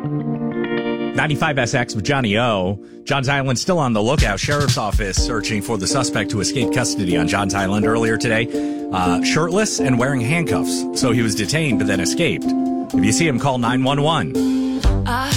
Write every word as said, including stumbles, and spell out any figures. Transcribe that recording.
ninety-five S X with Johnny O. Johns Island still on the lookout. Sheriff's office searching for the suspect who escaped custody on Johns Island earlier today. Uh, shirtless and wearing handcuffs. So he was detained but then escaped. If you see him, call nine one one.